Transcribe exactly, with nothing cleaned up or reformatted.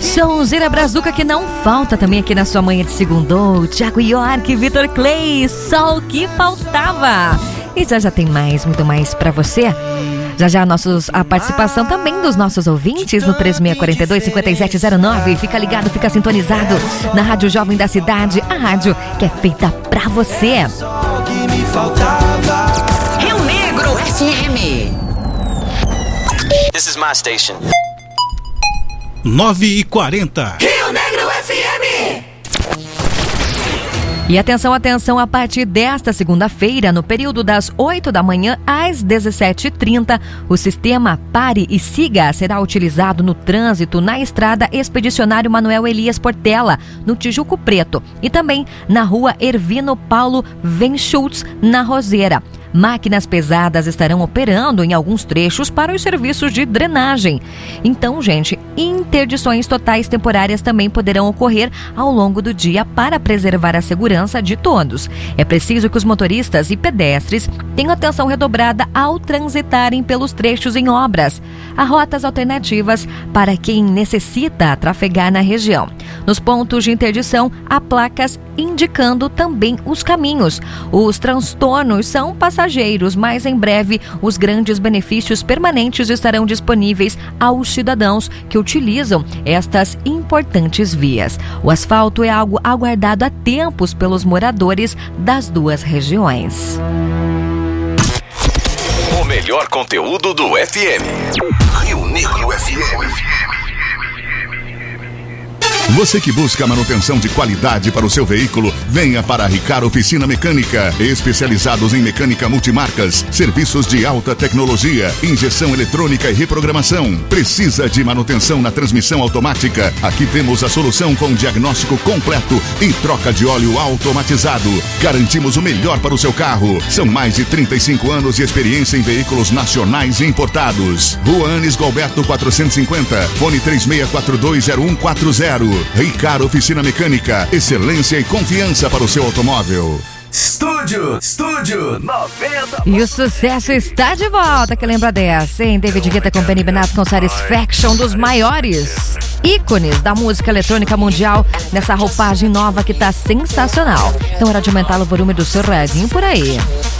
Sonzeira Brazuca que não falta também aqui na sua manhã de segundou. Thiago York, Vitor Clay, só o que faltava. E já já tem mais, muito mais pra você. Já já nossos, a participação também dos nossos ouvintes no três seis quatro dois, cinco sete zero nove. Fica ligado, fica sintonizado na Rádio Jovem da Cidade, a rádio que é feita pra você. Rio Negro F M. This is my station. nove e quarenta. Rio Negro F M. E atenção, atenção, a partir desta segunda-feira, no período das oito da manhã às dezessete e trinta, o sistema Pare e Siga será utilizado no trânsito na estrada Expedicionário Manuel Elias Portela, no Tijuco Preto, e também na rua Ervino Paulo Venschutz, na Roseira. Máquinas pesadas estarão operando em alguns trechos para os serviços de drenagem. Então, gente, interdições totais temporárias também poderão ocorrer ao longo do dia para preservar a segurança de todos. É preciso que os motoristas e pedestres tenham atenção redobrada ao transitarem pelos trechos em obras. Há rotas alternativas para quem necessita trafegar na região. Nos pontos de interdição, há placas indicando também os caminhos. Os transtornos são passageiros, mas em breve os grandes benefícios permanentes estarão disponíveis aos cidadãos que utilizam estas importantes vias. O asfalto é algo aguardado há tempos pelos moradores das duas regiões. O melhor conteúdo do F M. Rio Negro F M. Você que busca manutenção de qualidade para o seu veículo, venha para a Riccar Oficina Mecânica. Especializados em mecânica multimarcas, serviços de alta tecnologia, injeção eletrônica e reprogramação. Precisa de manutenção na transmissão automática? Aqui temos a solução com diagnóstico completo e troca de óleo automatizado. Garantimos o melhor para o seu carro. São mais de trinta e cinco anos de experiência em veículos nacionais e importados. Rua Anis Galberto quatrocentos e cinquenta, fone três seis quatro dois zero um quatro zero. Riccar Oficina Mecânica, excelência e confiança para o seu automóvel. Estúdio, Estúdio noventa. E o sucesso está de volta, que lembra dessa, hein? David Guetta com Benny Benassi com Satisfaction, dos maiores ícones da música eletrônica mundial, nessa roupagem nova que tá sensacional. Então era de aumentar o volume do seu radinho por aí.